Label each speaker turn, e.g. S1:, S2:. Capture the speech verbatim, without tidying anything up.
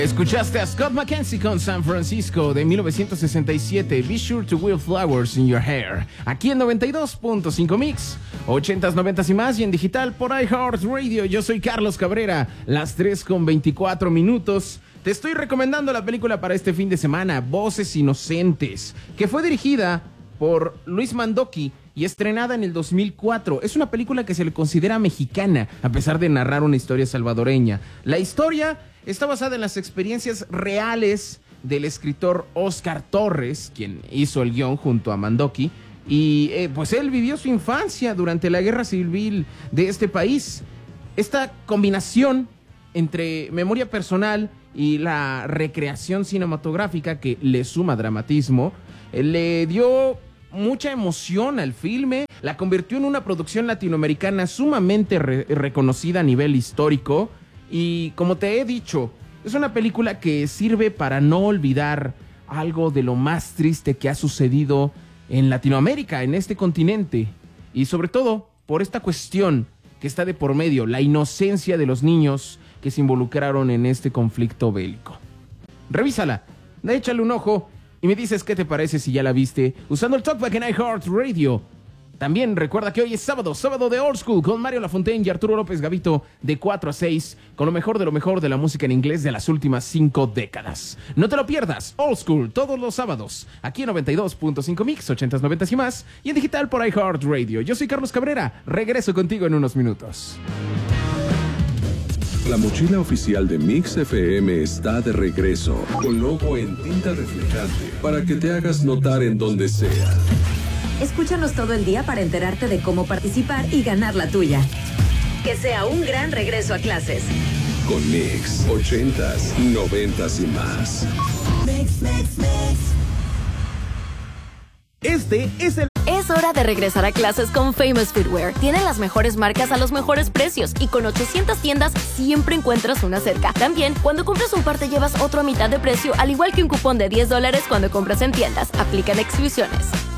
S1: Escuchaste a Scott McKenzie con San Francisco de mil novecientos sesenta y siete. Be sure to wear flowers in your hair. Aquí en noventa y dos punto cinco Mix. ochentas, noventas y más y en digital por iHeartRadio. Yo soy Carlos Cabrera. Las tres con veinticuatro minutos. Te estoy recomendando la película para este fin de semana, Voces Inocentes, que fue dirigida por Luis Mandoki y estrenada en el dos mil cuatro. Es una película que se le considera mexicana, a pesar de narrar una historia salvadoreña. La historia está basada en las experiencias reales del escritor Oscar Torres, quien hizo el guión junto a Mandoki, y eh, pues él vivió su infancia durante la guerra civil de este país. Esta combinación entre memoria personal y la recreación cinematográfica que le suma dramatismo, eh, le dio mucha emoción al filme, la convirtió en una producción latinoamericana sumamente re- reconocida a nivel histórico. Y como te he dicho, es una película que sirve para no olvidar algo de lo más triste que ha sucedido en Latinoamérica, en este continente. Y sobre todo, por esta cuestión que está de por medio, la inocencia de los niños que se involucraron en este conflicto bélico. Revísala, échale un ojo y me dices qué te parece si ya la viste usando el Talkback en iHeartRadio. También recuerda que hoy es sábado, sábado de Old School con Mario Lafontaine y Arturo López Gavito de cuatro a seis con lo mejor de lo mejor de la música en inglés de las últimas cinco décadas. No te lo pierdas, Old School todos los sábados, aquí en noventa y dos punto cinco Mix, ochentas, noventas y más, y en digital por iHeartRadio. Yo soy Carlos Cabrera, regreso contigo en unos minutos.
S2: La mochila oficial de Mix F M está de regreso, con logo en tinta reflejante, para que te hagas notar en donde sea.
S3: Escúchanos todo el día para enterarte de cómo participar y ganar la tuya. Que sea un gran regreso a clases.
S2: Con Mix, ochentas, noventas y más.
S4: Mix, mix, mix.
S1: Este es el...
S5: Es hora de regresar a clases con Famous Footwear. Tienen las mejores marcas a los mejores precios y con ochocientas tiendas siempre encuentras una cerca. También, cuando compras un par te llevas otro a mitad de precio, al igual que un cupón de diez dólares cuando compras en tiendas. Aplican exclusiones.